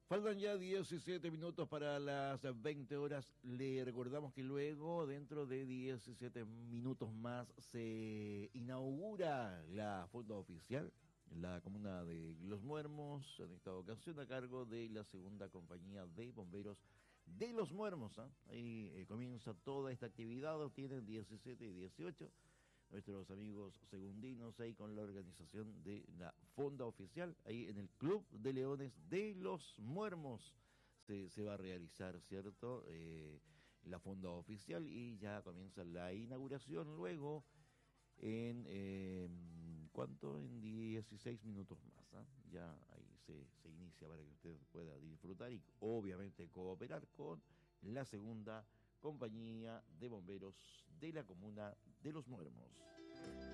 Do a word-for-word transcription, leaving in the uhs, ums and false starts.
Faltan ya diecisiete minutos para las veinte horas. Le recordamos que luego, dentro de diecisiete minutos más, se inaugura la fonda oficial en la comuna de Los Muermos, en esta ocasión a cargo de la segunda compañía de bomberos de Los Muermos. ¿eh? Ahí eh, comienza toda esta actividad, tienen diecisiete y dieciocho. Nuestros amigos segundinos ahí con la organización de la fonda oficial, ahí en el Club de Leones de Los Muermos se, se va a realizar, ¿cierto? Eh, la fonda oficial y ya comienza la inauguración luego en, eh, ¿cuánto? En dieciséis minutos más, ¿eh? Ya ahí se, se inicia para que usted pueda disfrutar y obviamente cooperar con la segunda compañía de bomberos de la comuna de Los Muermos.